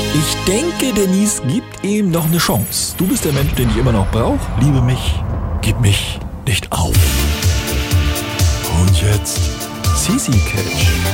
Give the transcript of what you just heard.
Ich denke, Denise gibt ihm noch eine Chance. Du bist der Mensch, den ich immer noch brauche. Liebe mich, gib mich nicht auf. Und jetzt Sisi Catch.